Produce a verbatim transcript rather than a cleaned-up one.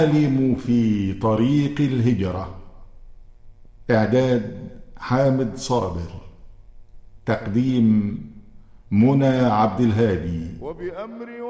عالم في طريق الهجرة. إعداد حامد صابر. تقديم منى عبد الهادي. وبأمر